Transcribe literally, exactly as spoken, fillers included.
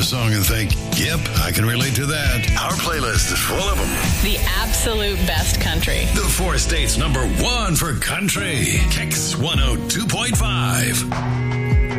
song and think, yep, I can relate to that. Our playlist is full of them. The absolute best country. The four states number one for country. Kicks one oh two point five.